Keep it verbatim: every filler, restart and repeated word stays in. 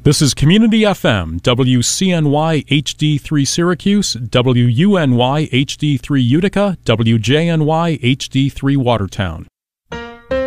This is Community F M, W C N Y H D three Syracuse, W U N Y H D three Utica, W J N Y H D three Watertown.